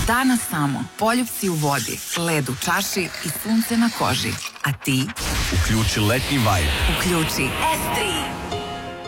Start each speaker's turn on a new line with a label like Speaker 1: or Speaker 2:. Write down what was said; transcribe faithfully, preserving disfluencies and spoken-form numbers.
Speaker 1: dana samo, poljupci u vodi, led u čaši i sunce na koži. A ti?
Speaker 2: Uključi letnji vibe.
Speaker 1: Uključi S tri.